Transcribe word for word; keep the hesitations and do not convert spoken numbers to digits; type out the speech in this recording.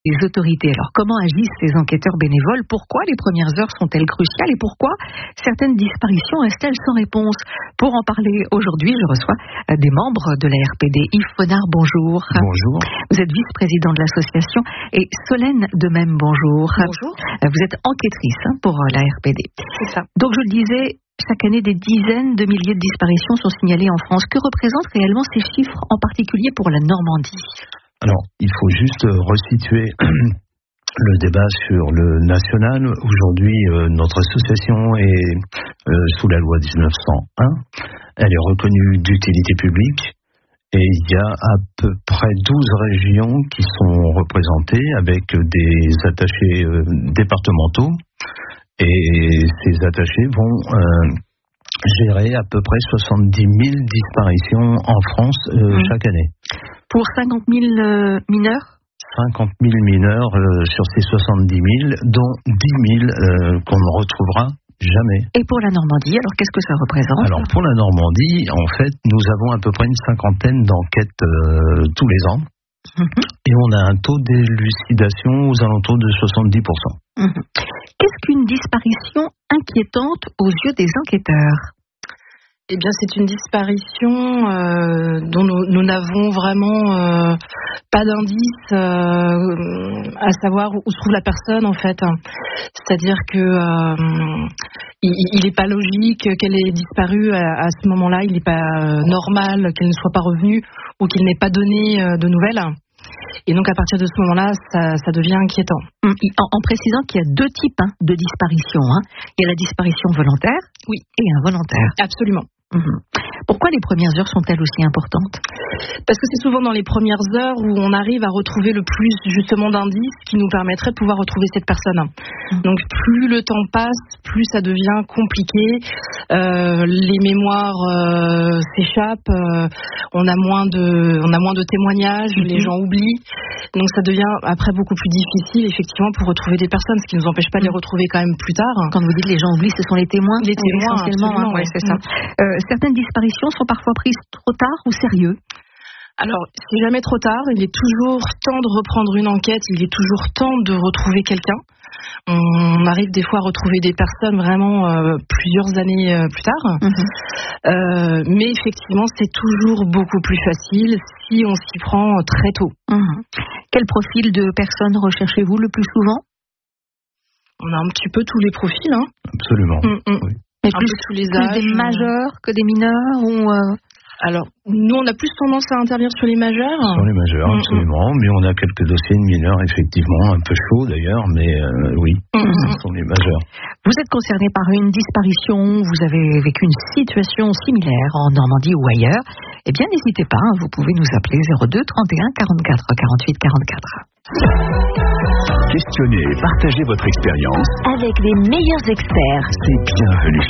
les autorités. Alors, comment agissent ces enquêteurs bénévoles? Pourquoi les premières heures sont-elles cruciales? Et pourquoi certaines disparitions restent-elles sans réponse? Pour en parler aujourd'hui, je reçois des membres de la R P D. Yves Fonard, bonjour. Bonjour. Vous êtes vice-président de l'association et Solène de même, bonjour. Bonjour. Vous êtes enquêtrice pour la R P D. C'est ça. Donc, je le disais, chaque année, des dizaines de milliers de disparitions sont signalées en France. Que représentent réellement ces chiffres, en particulier pour la Normandie? Alors, il faut juste resituer le débat sur le national. Aujourd'hui, euh, notre association est euh, sous la loi dix-neuf cent un. Elle est reconnue d'utilité publique et il y a à peu près douze régions qui sont représentées avec des attachés euh, départementaux. Et ces attachés vont euh, gérer à peu près soixante-dix mille disparitions en France euh, mmh. chaque année. Pour cinquante mille euh, mineurs cinquante mille mineurs euh, sur ces soixante-dix mille, dont dix mille euh, qu'on ne retrouvera jamais. Et pour la Normandie, alors qu'est-ce que ça représente? Alors pour la Normandie, en fait, nous avons à peu près une cinquantaine d'enquêtes euh, tous les ans. Mmh. Et on a un taux d'élucidation aux alentours de soixante-dix pour cent. Mmh. Qu'est-ce qu'une disparition inquiétante aux yeux des enquêteurs? Eh bien, c'est une disparition euh, dont nous, nous n'avons vraiment euh, pas d'indice euh, à savoir où se trouve la personne, en fait. C'est-à-dire que euh, il n'est pas logique qu'elle ait disparu à, à ce moment-là. Il n'est pas euh, normal qu'elle ne soit pas revenue ou qu'il n'ait pas donné euh, de nouvelles. Et donc, à partir de ce moment-là, ça, ça devient inquiétant. En, en précisant qu'il y a deux types hein, de disparition. Hein. Il y a la disparition volontaire oui. et involontaire. Absolument. Mmh. Pourquoi les premières heures sont-elles aussi importantes? Parce que c'est souvent dans les premières heures où on arrive à retrouver le plus justement d'indices qui nous permettraient de pouvoir retrouver cette personne. Mmh. Donc plus le temps passe, plus ça devient compliqué. Euh, les mémoires euh, s'échappent, euh, on a moins de, on a moins de témoignages, mmh. les gens oublient. Donc ça devient après beaucoup plus difficile effectivement pour retrouver des personnes, ce qui ne nous empêche pas de les retrouver quand même plus tard. Quand vous dites les gens oublient, ce sont les témoins? Les témoins, essentiellement, hein, ouais, c'est ça. Euh, certaines disparitions sont parfois prises trop tard ou sérieux? Alors, c'est jamais trop tard. Il est toujours temps de reprendre une enquête. Il est toujours temps de retrouver quelqu'un. On arrive des fois à retrouver des personnes vraiment euh, plusieurs années euh, plus tard. Mmh. Euh, mais effectivement, c'est toujours beaucoup plus facile si on s'y prend très tôt. Mmh. Quel profil de personnes recherchez-vous le plus souvent? On a un petit peu tous les profils. Hein. Absolument. Mmh, mmh. Oui. Mais plus, tous les âges, plus des majeurs que des mineurs ou euh... Alors, nous, on a plus tendance à intervenir sur les majeurs. Sur les majeurs, mmh. absolument. Mais on a quelques dossiers de mineurs, effectivement, un peu chauds d'ailleurs, mais euh, oui, mmh. ce sont les majeurs. Vous êtes concerné par une disparition, vous avez vécu une situation similaire en Normandie ou ailleurs. Eh bien, n'hésitez pas, vous pouvez nous appeler zéro deux trente et un quarante-quatre quarante-huit quarante-quatre. Questionnez et partagez votre expérience avec les meilleurs experts. C'est bienvenu